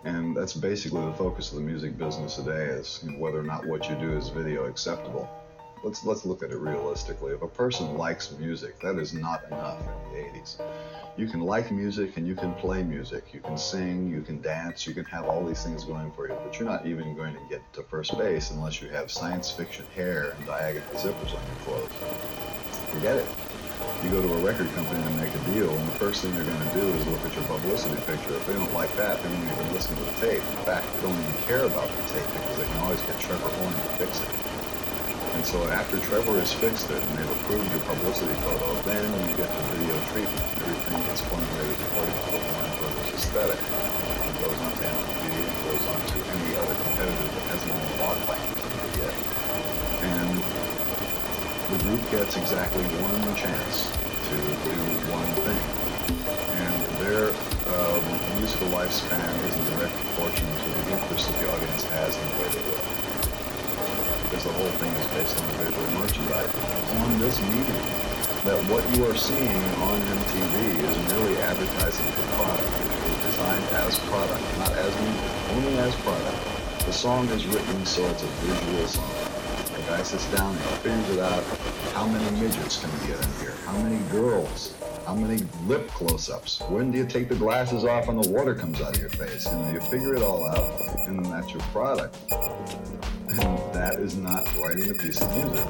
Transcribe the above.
And that's basically the focus of the music business today is, whether or not what you do is video acceptable. Let's look at it realistically. If a person likes music, that is not enough in the 80s. You can like music and you can play music. You can sing, you can dance, you can have all these things going for you, but you're not even going to get to first base unless you have science fiction hair and diagonal zippers on your clothes. Forget it. You go to a record company to make a deal, and the first thing they're going to do is look at your publicity picture. If they don't like that, they won't even listen to the tape. In fact, they don't even care about the tape because they can always get Trevor Horn to fix it. And so after Trevor has fixed it and they've approved your publicity photo, then you get the video treatment. Everything gets formulated according to the Warner Brothers aesthetic. It goes on to MTV, it goes on to any other competitor that hasn't even bought by MTV yet. And the group gets exactly one chance to do one thing. And their musical lifespan is in direct proportion to the interest that the audience has in the way they look. Because the whole thing is based on visual merchandising. On this medium, that what you are seeing on MTV is merely advertising for product. It was designed as product, not as music, only as product. The song is written so it's a visual song. The guy sits down and figures it out. How many midgets can we get in here? How many girls? How many lip close-ups? When do you take the glasses off and the water comes out of your face? You figure it all out, and that's your product. And that is not writing a piece of music.